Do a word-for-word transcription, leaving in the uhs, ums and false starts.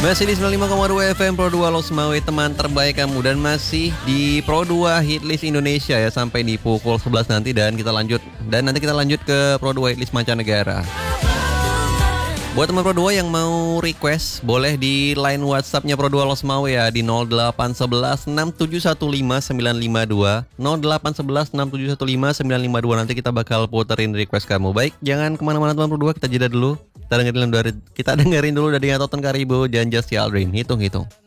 Masih di sembilan puluh lima koma dua F M Pro dua Los Maui, teman terbaik kamu. Dan masih di Pro dua Hitlist Indonesia ya, sampai di pukul sebelas nanti. Dan kita lanjut Dan nanti kita lanjut ke Pro dua Hitlist mancanegara. Buat teman Pro dua yang mau request, boleh di line WhatsApp-nya Pro dua Los Maui ya, di nol delapan satu satu enam tujuh satu lima sembilan lima dua nol delapan satu satu enam tujuh satu lima sembilan lima dua. Nanti kita bakal puterin request kamu. Baik, jangan kemana-mana teman Pro dua, kita jeda dulu. Kita dengerin, dari, kita dengerin dulu dari Toton Karibo dan Just Aldrin. Hitung-hitung.